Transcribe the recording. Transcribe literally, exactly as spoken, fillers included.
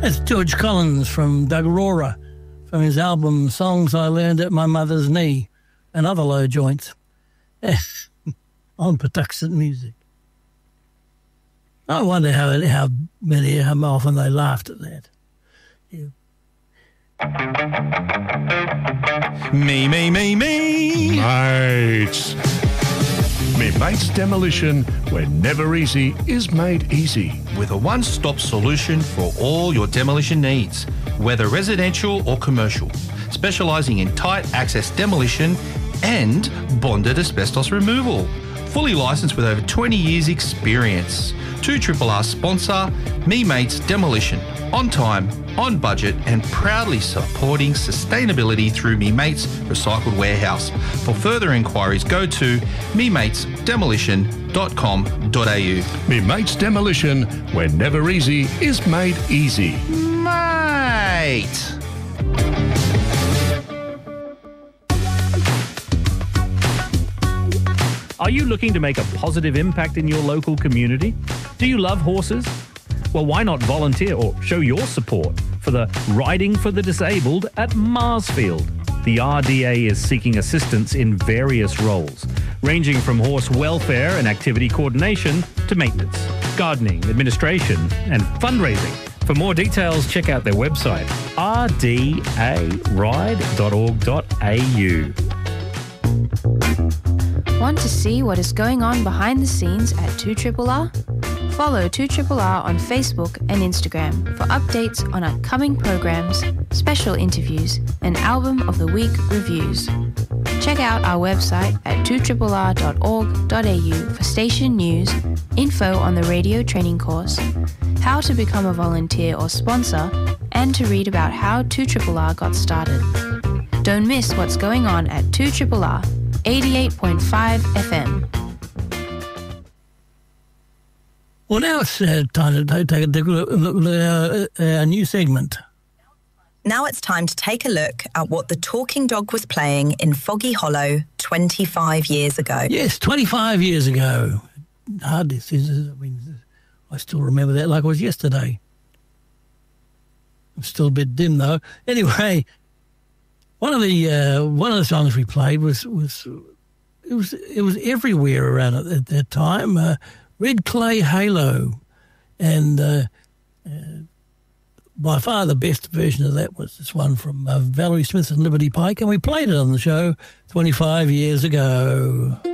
That's George Collins from Doug Aurora, from his album Songs I Learned at My Mother's Knee and Other Low Joints on Patuxent Music. I wonder how how many how often they laughed at that. Yeah. Me, me, me, me. Mates. Me Mates Demolition, where never easy is made easy. With a one-stop solution for all your demolition needs, whether residential or commercial, specialising in tight access demolition and bonded asbestos removal. Fully licensed with over twenty years experience. two R R R sponsor, Me Mates Demolition. On time, on budget and proudly supporting sustainability through Me Mates Recycled Warehouse. For further inquiries, go to me mates demolition dot com dot a u. Me Mates Demolition, where never easy is made easy. Mate! Are you looking to make a positive impact in your local community? Do you love horses? Well, why not volunteer or show your support for the Riding for the Disabled at Marsfield? The R D A is seeking assistance in various roles, ranging from horse welfare and activity coordination to maintenance, gardening, administration, and fundraising. For more details, check out their website, r d a ride dot org dot a u. Want to see what is going on behind the scenes at two R R R? Follow two R R R on Facebook and Instagram for updates on upcoming programs, special interviews, and Album of the Week reviews. Check out our website at two R R R dot org dot a u for station news, info on the radio training course, how to become a volunteer or sponsor, and to read about how two R R R got started. Don't miss what's going on at two R R R, eighty-eight point five F M. Well, now it's uh, time to take, take a look at uh, a new segment. Now it's time to take a look at what the Talking Dog was playing in Foggy Hollow twenty-five years ago. Yes, twenty-five years ago. Hardly, I mean, I still remember that like it was yesterday. I'm still a bit dim though. Anyway, one of the uh, one of the songs we played was was it was it was everywhere around at, at that time. Uh, Red Clay Halo, and uh, uh, by far the best version of that was this one from uh, Valerie Smith and Liberty Pike, and we played it on the show twenty-five years ago.